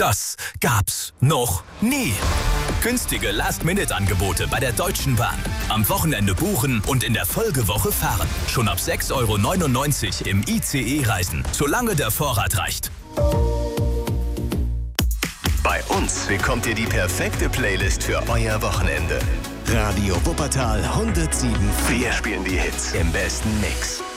Das gab's noch nie. Günstige Last-Minute-Angebote bei der Deutschen Bahn. Am Wochenende buchen und in der Folgewoche fahren. Schon ab 6,99 € im ICE reisen, solange der Vorrat reicht. Bei uns bekommt ihr die perfekte Playlist für euer Wochenende. Radio Wuppertal 107.4. Wir spielen die Hits im besten Mix.